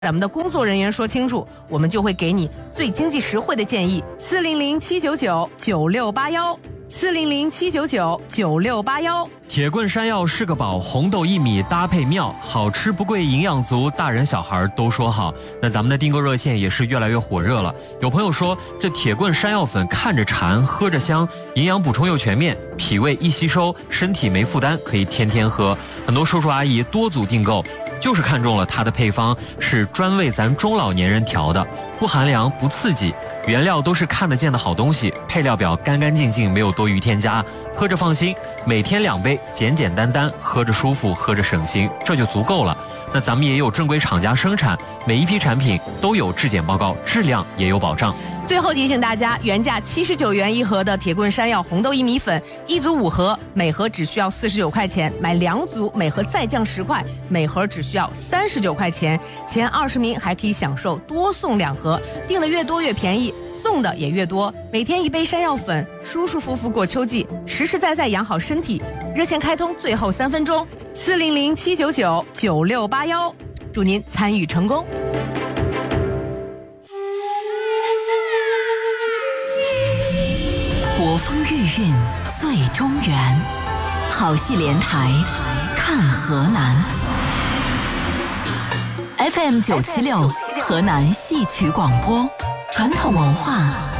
咱们的工作人员说清楚，我们就会给你最经济实惠的建议。400-799-9681，400-799-9681。 铁棍山药是个宝，红豆薏米搭配妙，好吃不贵，营养足，大人小孩都说好。那咱们的订购热线也是越来越火热了。有朋友说，这铁棍山药粉看着馋，喝着香，营养补充又全面，脾胃易吸收，身体没负担，可以天天喝。很多叔叔阿姨多组订购，就是看中了它的配方是专为咱中老年人调的，不寒凉不刺激，原料都是看得见的好东西，配料表干干净净，没有多余添加，喝着放心。每天2杯，简简单单，喝着舒服，喝着省心，这就足够了。那咱们也有正规厂家生产，每一批产品都有质检报告，质量也有保障。 最后提醒大家，原价79元一盒的铁棍山药红豆薏米粉，1组5盒，每盒只需要49块钱，买2组每盒再降10块，每盒只需要39块钱。前20名还可以享受多送2盒，订的越多越便宜，送的也越多。每天1杯山药粉，舒舒服服过秋季，实实在在养好身体。热线开通最后3分钟，400-799-9681，祝您参与成功。 国风御韵最中原，好戏连台看河南。FM 976河南戏曲广播，传统文化